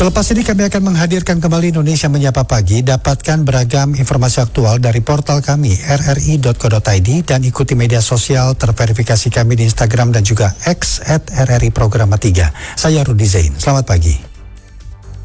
Selepas ini kami akan menghadirkan kembali Indonesia Menyapa Pagi. Dapatkan beragam informasi aktual dari portal kami rri.co.id dan ikuti media sosial terverifikasi kami di Instagram dan juga X @RRI Programa 3. Saya Rudi Zain. Selamat pagi.